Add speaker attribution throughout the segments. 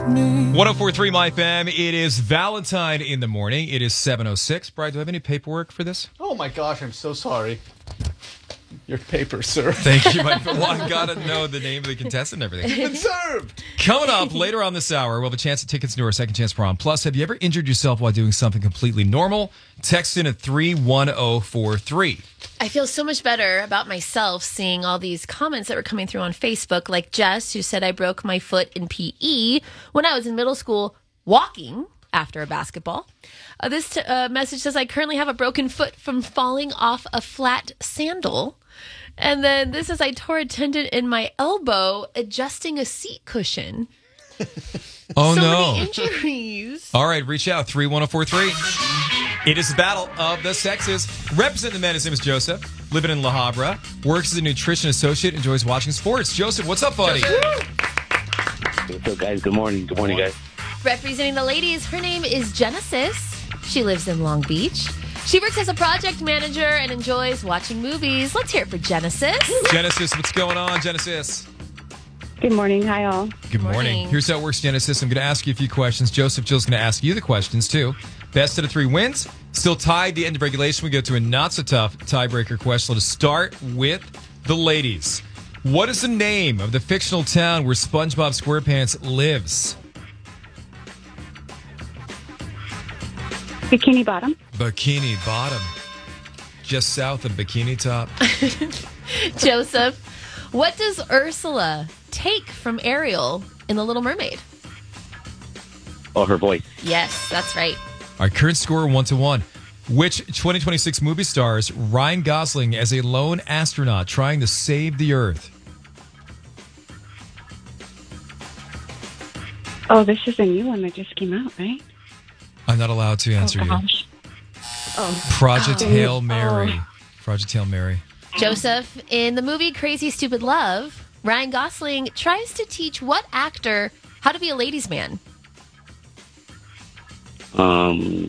Speaker 1: 1043 My Fam. It is Valentine in the morning. It is 7:06. Bride, do I have any paperwork for this?
Speaker 2: Oh my gosh, I'm so sorry. Your paper, sir.
Speaker 1: Thank you, my friend. Well, I gotta know the name of the contestant and everything.
Speaker 2: You've been served.
Speaker 1: Coming up later on this hour, we'll have a chance at tickets to our Second Chance Prom. Plus, have you ever injured yourself while doing something completely normal? Text in at 31043.
Speaker 3: I feel so much better about myself seeing all these comments that were coming through on Facebook, like Jess, who said I broke my foot in PE when I was in middle school walking after a basketball. This message says I currently have a broken foot from falling off a flat sandal. And then this says I tore a tendon in my elbow adjusting a seat cushion.
Speaker 1: Oh,
Speaker 3: so
Speaker 1: no.
Speaker 3: many injuries.
Speaker 1: All right, reach out, 31043. It is the battle of the sexes. Representing the men, his name is Joseph, living in La Habra, works as a nutrition associate, enjoys watching sports. Joseph, what's up, buddy?
Speaker 4: What's up, guys? Good morning. Good morning, guys.
Speaker 3: Representing the ladies, her name is Genesis. She lives in Long Beach. She works as a project manager and enjoys watching movies. Let's hear it for Genesis.
Speaker 1: Genesis, what's going on, Genesis?
Speaker 5: Good morning. Hi, all.
Speaker 1: Good morning. Here's how it works, Genesis. I'm going to ask you a few questions. Joseph, Jill's going to ask you the questions, too. Best of the three wins. Still tied the end of regulation. We go to a not-so-tough tiebreaker question. Let's start with the ladies. What is the name of the fictional town where SpongeBob SquarePants lives?
Speaker 5: Bikini Bottom.
Speaker 1: Bikini Bottom. Just south of Bikini Top.
Speaker 3: Joseph, what does Ursula take from Ariel in The Little Mermaid?
Speaker 4: Oh, her voice.
Speaker 3: Yes, that's right.
Speaker 1: Our current score 1-1. Which 2026 movie stars Ryan Gosling as a lone astronaut trying to save the Earth?
Speaker 5: Oh, this is a new one that just came out, right?
Speaker 1: I'm not allowed to answer you. Project Hail Mary. Project Hail Mary.
Speaker 3: Joseph, in the movie Crazy Stupid Love, Ryan Gosling tries to teach what actor how to be a ladies' man?
Speaker 4: I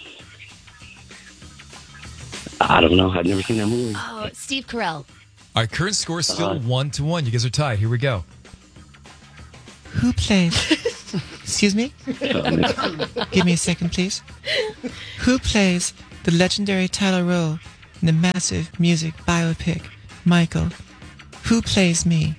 Speaker 4: don't know. I've never seen that movie.
Speaker 3: Oh, Steve Carell.
Speaker 1: Our current score is still 1-1. You guys are tied. Here we go.
Speaker 6: Who plays? Excuse me? Give me a second, please. Who plays the legendary title role in the massive music biopic, Michael? Who plays me?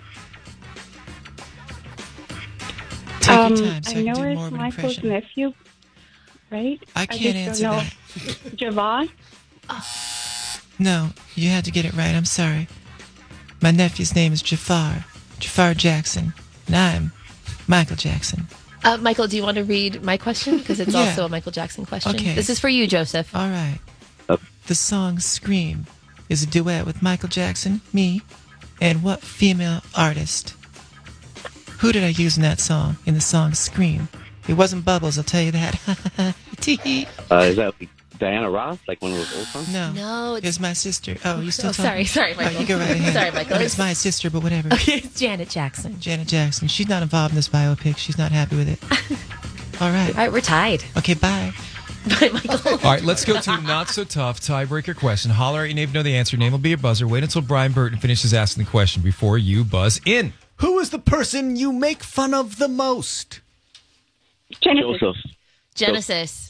Speaker 6: Take your time so I
Speaker 5: know
Speaker 6: can do
Speaker 5: it's
Speaker 6: more of an
Speaker 5: Michael's
Speaker 6: impression.
Speaker 5: nephew, right?
Speaker 6: I can't answer that.
Speaker 5: Javon?
Speaker 6: No, you had to get it right. I'm sorry. My nephew's name is Jafar Jackson, and I'm Michael Jackson.
Speaker 3: Michael, do you want to read my question? Because it's
Speaker 6: Yeah.
Speaker 3: also a Michael Jackson question.
Speaker 6: Okay.
Speaker 3: This is for you, Joseph.
Speaker 6: All right. The song Scream is a duet with Michael Jackson, me, and what female artist? Who did I use in that song, in the song Scream? It wasn't Bubbles, I'll tell you that. Tee-hee.
Speaker 4: Is that Diana Ross, like one of those old songs?
Speaker 3: No,
Speaker 6: it's my sister. Oh, you still talking?
Speaker 3: sorry, Michael.
Speaker 6: Oh, you go right ahead.
Speaker 3: Sorry, Michael.
Speaker 6: It's my sister, but whatever.
Speaker 3: Okay, it's Janet Jackson.
Speaker 6: Janet Jackson. She's not involved in this biopic. She's not happy with it. All right.
Speaker 3: All right, we're tied.
Speaker 6: Okay, bye.
Speaker 3: Bye, Michael.
Speaker 1: All right, let's go to a not-so-tough tiebreaker question. Holler at your name to know the answer. Name will be your buzzer. Wait until Brian Burton finishes asking the question before you buzz in.
Speaker 2: Who is the person you make fun of the most?
Speaker 5: Genesis.
Speaker 4: Joseph.
Speaker 3: Genesis.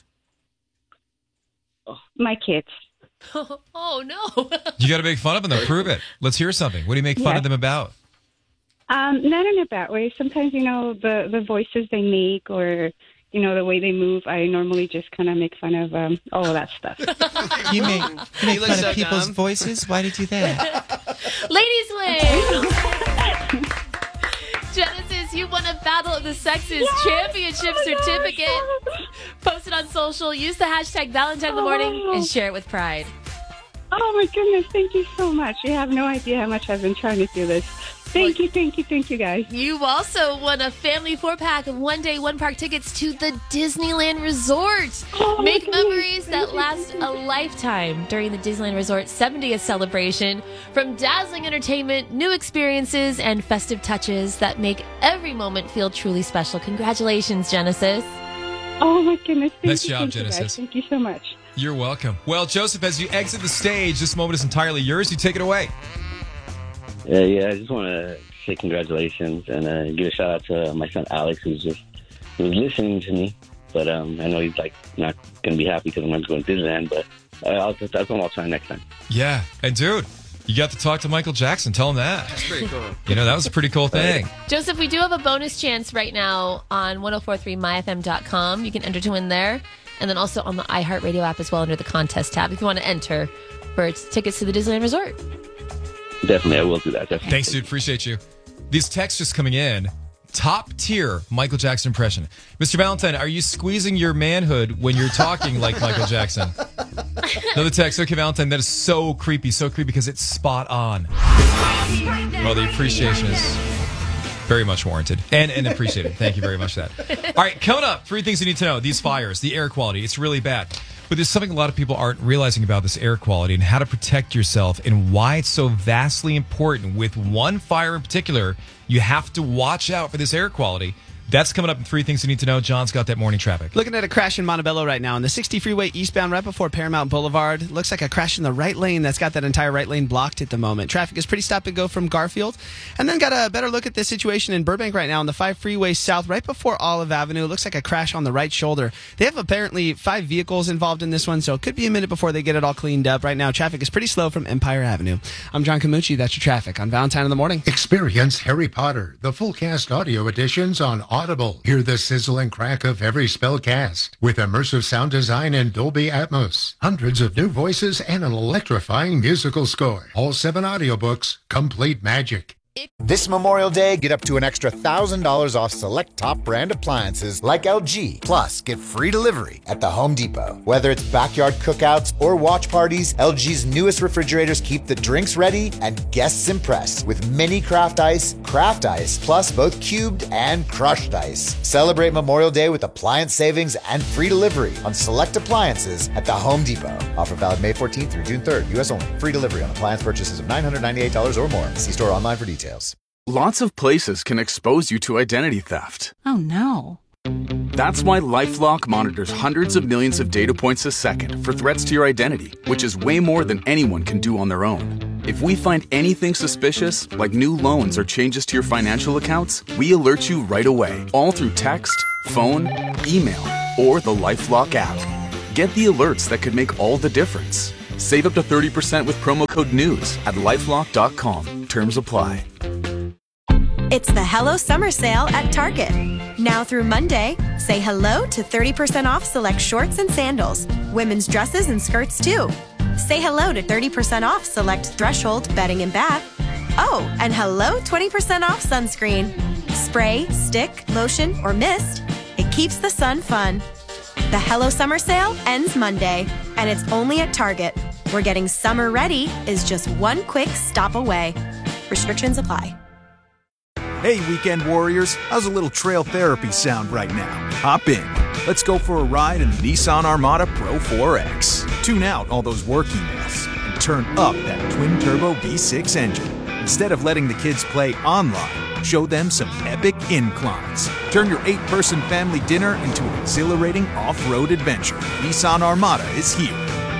Speaker 5: My kids.
Speaker 3: Oh, no.
Speaker 1: You got to make fun of them, though. Prove it. Let's hear something. What do you make fun of them about?
Speaker 5: Not in a bad way. Sometimes, the voices they make or, the way they move, I normally just kind of make fun of all of that stuff.
Speaker 6: You make fun of people's voices? Why do you do that?
Speaker 3: Ladies win. Genesis, you won a Battle of the Sexes championship certificate. Post it on social. Use the hashtag Valentine in the morning and share it with pride.
Speaker 5: Oh, my goodness. Thank you so much. You have no idea how much I've been trying to do this. Thank you, guys.
Speaker 3: You also won a family 4-pack of one-day, one-park tickets to the Disneyland Resort. Make memories that last a lifetime during the Disneyland Resort 70th celebration. From dazzling entertainment, new experiences, and festive touches that make every moment feel truly special. Congratulations, Genesis.
Speaker 5: Oh, my goodness.
Speaker 1: Nice job, Genesis.
Speaker 5: Thank you so much.
Speaker 1: You're welcome. Well, Joseph, as you exit the stage, this moment is entirely yours. You take it away.
Speaker 4: Yeah, I just want to say congratulations and give a shout out to my son Alex, who's just he was listening to me. But I know he's like not going to be happy because I'm not going to Disneyland. But I'll try next time.
Speaker 1: Yeah. And dude, you got to talk to Michael Jackson. Tell him that. That's pretty cool. That was a pretty cool thing.
Speaker 3: Joseph, we do have a bonus chance right now on 1043myfm.com. You can enter to win there. And then also on the iHeartRadio app as well under the contest tab if you want to enter for tickets to the Disneyland Resort.
Speaker 4: Definitely, I will do that. Definitely.
Speaker 1: Thanks, dude. Appreciate you. These texts just coming in. Top tier Michael Jackson impression. Mr. Valentine, are you squeezing your manhood when you're talking like Michael Jackson? Another text. Okay, Valentine, that is so creepy because it's spot on. Well, the appreciation is very much warranted and appreciated. Thank you very much for that. All right, coming up, 3 things you need to know. These fires, the air quality, it's really bad. But there's something a lot of people aren't realizing about this air quality and how to protect yourself and why it's so vastly important. With one fire in particular, you have to watch out for this air quality. That's coming up in 3 things you need to know. John's got that morning traffic.
Speaker 7: Looking at a crash in Montebello right now on the 60 freeway eastbound right before Paramount Boulevard. Looks like a crash in the right lane that's got that entire right lane blocked at the moment. Traffic is pretty stop and go from Garfield. And then got a better look at this situation in Burbank right now on the 5 freeway south right before Olive Avenue. Looks like a crash on the right shoulder. They have apparently 5 vehicles involved in this one, so it could be a minute before they get it all cleaned up. Right now, traffic is pretty slow from Empire Avenue. I'm John Camucci. That's your traffic on Valentine in the Morning.
Speaker 8: Experience Harry Potter, the full cast audio editions on Audible. Hear the sizzling crack of every spell cast with immersive sound design and Dolby Atmos. Hundreds of new voices and an electrifying musical score. All 7 audiobooks, complete magic.
Speaker 9: This Memorial Day, get up to an extra $1,000 off select top brand appliances like LG. Plus, get free delivery at the Home Depot. Whether it's backyard cookouts or watch parties, LG's newest refrigerators keep the drinks ready and guests impressed with mini craft ice, plus both cubed and crushed ice. Celebrate Memorial Day with appliance savings and free delivery on select appliances at the Home Depot. Offer valid May 14th through June 3rd. U.S. only. Free delivery on appliance purchases of $998 or more. See store online for details.
Speaker 10: Lots of places can expose you to identity theft.
Speaker 11: Oh no.
Speaker 10: That's why LifeLock monitors hundreds of millions of data points a second for threats to your identity, which is way more than anyone can do on their own. If we find anything suspicious, like new loans or changes to your financial accounts, we alert you right away, all through text, phone, email, or the LifeLock app. Get the alerts that could make all the difference. Save up to 30% with promo code NEWS at LifeLock.com. Terms apply.
Speaker 12: It's the Hello Summer Sale at Target. Now through Monday, say hello to 30% off select shorts and sandals. Women's dresses and skirts too. Say hello to 30% off select Threshold bedding and bath. Oh, and hello 20% off sunscreen. Spray, stick, lotion, or mist. It keeps the sun fun. The Hello Summer Sale ends Monday, and it's only at Target, where getting summer ready is just one quick stop away. Restrictions apply.
Speaker 13: Hey, weekend warriors, how's a little trail therapy sound right now? Hop in. Let's go for a ride in the Nissan Armada Pro 4X. Tune out all those work emails and turn up that twin-turbo V6 engine. Instead of letting the kids play online, show them some epic inclines. Turn your 8-person family dinner into an exhilarating off-road adventure. Nissan Armada is here.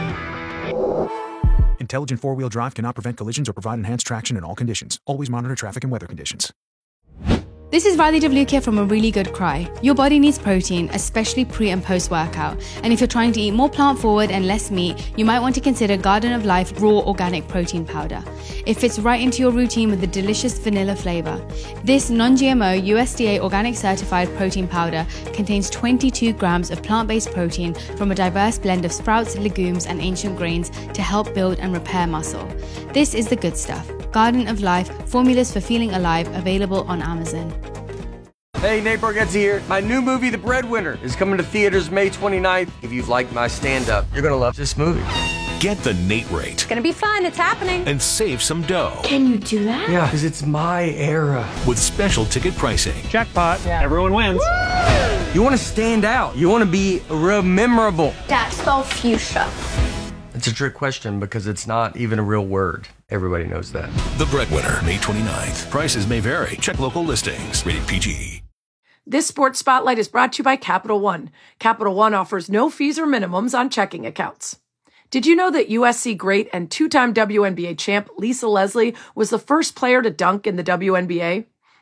Speaker 13: Intelligent four-wheel drive cannot prevent collisions or provide enhanced traction in all conditions. Always monitor traffic and weather conditions.
Speaker 11: This is Riley Devlukia from A Really Good Cry. Your body needs protein, especially pre and post workout. And if you're trying to eat more plant forward and less meat, you might want to consider Garden of Life Raw Organic Protein Powder. It fits right into your routine with a delicious vanilla flavor. This non-GMO USDA organic certified protein powder contains 22 grams of plant-based protein from a diverse blend of sprouts, legumes, and ancient grains to help build and repair muscle. This is the good stuff. Garden of Life, formulas for feeling alive, available on Amazon.
Speaker 14: Hey, Nate Bargatze here. My new movie, The Breadwinner, is coming to theaters May 29th. If you've liked my stand-up, you're going to love this movie.
Speaker 15: Get the Nate rate.
Speaker 16: It's going to be fun. It's happening.
Speaker 15: And save some dough.
Speaker 16: Can you do that?
Speaker 14: Yeah, because it's my era.
Speaker 15: With special ticket pricing.
Speaker 17: Jackpot. Yeah. Everyone wins.
Speaker 14: Woo! You want to stand out. You want to be memorable.
Speaker 16: Dad, spell fuchsia.
Speaker 14: It's a trick question because it's not even a real word. Everybody knows that.
Speaker 15: The Breadwinner, May 29th. Prices may vary. Check local listings. Rated PG.
Speaker 18: This Sports Spotlight is brought to you by Capital One. Capital One offers no fees or minimums on checking accounts. Did you know that USC great and two-time WNBA champ Lisa Leslie was the first player to dunk in the WNBA?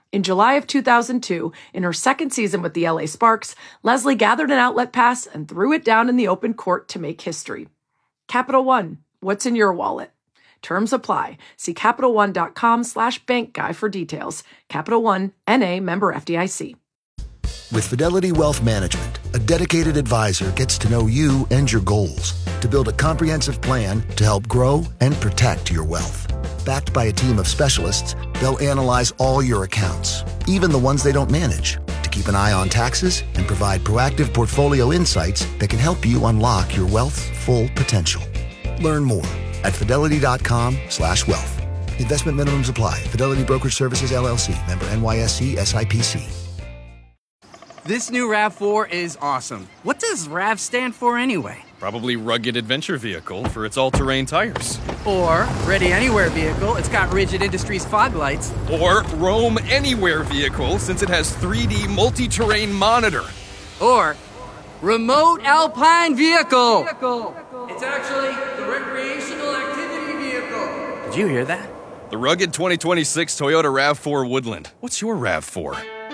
Speaker 18: In July of 2002, in her second season with the LA Sparks, Leslie gathered an outlet pass and threw it down in the open court to make history. Capital One, what's in your wallet? Terms apply. See CapitalOne.com/bankguy for details. Capital One, N.A., member FDIC.
Speaker 17: With Fidelity Wealth Management, a dedicated advisor gets to know you and your goals to build a comprehensive plan to help grow and protect your wealth. Backed by a team of specialists, they'll analyze all your accounts, even the ones they don't manage, to keep an eye on taxes and provide proactive portfolio insights that can help you unlock your wealth's full potential. Learn more at fidelity.com/wealth. Investment minimums apply. Fidelity Brokerage Services, LLC. Member NYSE SIPC.
Speaker 19: This new RAV4 is awesome. What does RAV stand for anyway?
Speaker 20: Probably Rugged Adventure Vehicle for its all-terrain tires.
Speaker 19: Or Ready Anywhere Vehicle, it's got Rigid Industries fog lights.
Speaker 20: Or Roam Anywhere Vehicle, since it has 3D multi-terrain monitor.
Speaker 19: Or Remote Alpine Vehicle. It's actually the recreational activity vehicle. Did you hear that?
Speaker 20: The rugged 2026 Toyota RAV4 Woodland. What's your RAV4?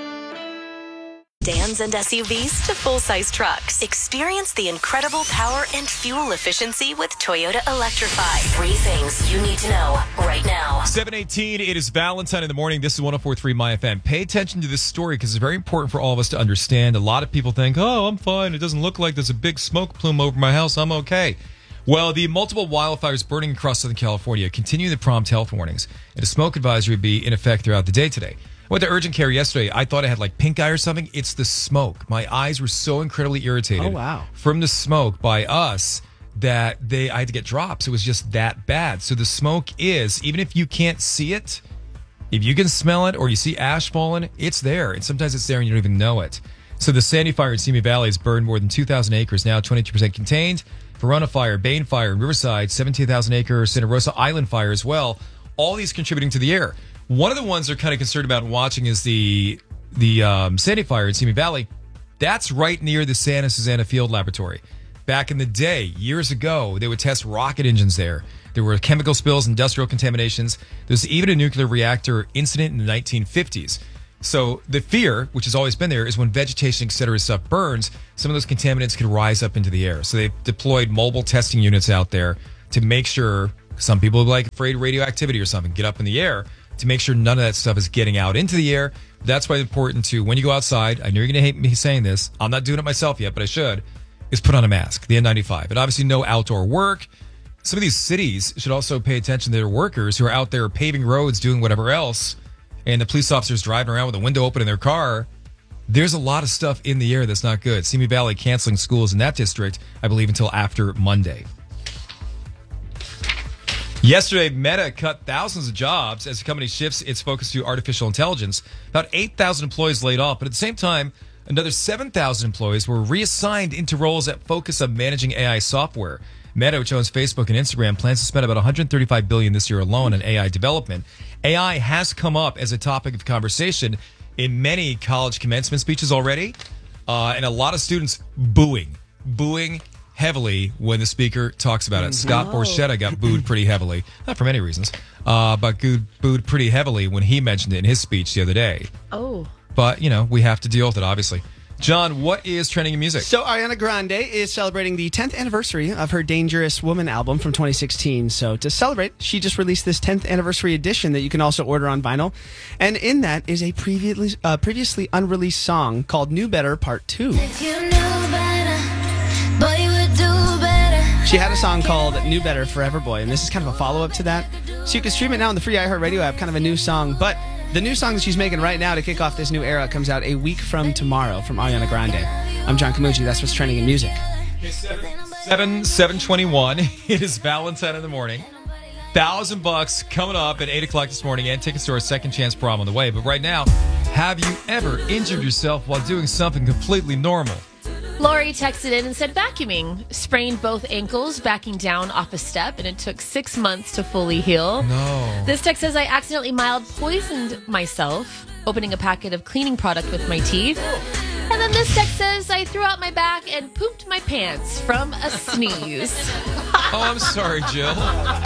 Speaker 21: Sedans and SUVs to full-size trucks. Experience the incredible power and fuel efficiency with Toyota Electrify. 3 things you need to know right now.
Speaker 1: 7:18, it is Valentine in the morning. This is 104.3 My FM. Pay attention to this story because it's very important for all of us to understand. A lot of people think, oh, I'm fine. It doesn't look like there's a big smoke plume over my house. I'm okay. Well, the multiple wildfires burning across Southern California continue the prompt health warnings, and a smoke advisory will be in effect throughout the day today. I went to urgent care yesterday. I thought I had like pink eye or something. It's the smoke. My eyes were so incredibly irritated from the smoke by us that I had to get drops. It was just that bad. So the smoke is, even if you can't see it, if you can smell it or you see ash falling, it's there. And sometimes it's there and you don't even know it. So the Sandy Fire in Simi Valley has burned more than 2,000 acres now, 22% contained. Verona Fire, Bain Fire in Riverside, 17,000 acre Santa Rosa Island Fire as well. All these contributing to the air. One of the ones they're kind of concerned about watching is the Sandy Fire in Simi Valley. That's right near the Santa Susana Field Laboratory. Back in the day, years ago, they would test rocket engines there. There were chemical spills, industrial contaminations. There's even a nuclear reactor incident in the 1950s. So the fear, which has always been there, is when vegetation, et cetera, stuff burns, some of those contaminants could rise up into the air. So they've deployed mobile testing units out there to make sure, some people are like afraid of radioactivity or something, get up in the air, to make sure none of that stuff is getting out into the air. That's why it's important to, when you go outside, I know you're going to hate me saying this, I'm not doing it myself yet, but I should, is put on a mask, the N95. And obviously no outdoor work. Some of these cities should also pay attention to their workers who are out there paving roads, doing whatever else, and the police officers driving around with a window open in their car. There's a lot of stuff in the air that's not good. Simi Valley canceling schools in that district, I believe, until after Monday. Yesterday, Meta cut thousands of jobs as the company shifts its focus to artificial intelligence. About 8,000 employees laid off, but at the same time, another 7,000 employees were reassigned into roles that focus on managing AI software. Meta, which owns Facebook and Instagram, plans to spend about $135 billion this year alone on AI development. AI has come up as a topic of conversation in many college commencement speeches already, and a lot of students booing heavily when the speaker talks about it. Scott Borchetta got booed pretty heavily, not for many reasons, but booed pretty heavily when he mentioned it in his speech the other day.
Speaker 3: Oh.
Speaker 1: But, you know, we have to deal with it, obviously. John, what is trending in music?
Speaker 7: So Ariana Grande is celebrating the 10th anniversary of her Dangerous Woman album from 2016. So to celebrate, she just released this 10th anniversary edition that you can also order on vinyl. And in that is a previously unreleased song called New Better Part 2.
Speaker 22: If you knew better, boy, you would do better.
Speaker 7: She had a song called New Better, Forever Boy, and this is kind of a follow-up to that. So you can stream it now on the free iHeartRadio app, kind of a new song. But the new song that she's making right now to kick off this new era comes out a week from tomorrow from Ariana Grande. I'm John Camucci. That's what's trending in music.
Speaker 1: 7:21. It is Valentine in the morning. $1,000 coming up at 8 o'clock this morning, and tickets to our Second Chance prom on the way. But right now, have you ever injured yourself while doing something completely normal?
Speaker 3: Lori texted in and said vacuuming. Sprained both ankles backing down off a step, and it took 6 months to fully heal.
Speaker 1: No.
Speaker 3: This text says I accidentally mild poisoned myself opening a packet of cleaning product with my teeth. And then this text says I threw out my back and pooped my pants from a sneeze.
Speaker 1: Oh, I'm sorry, Jill.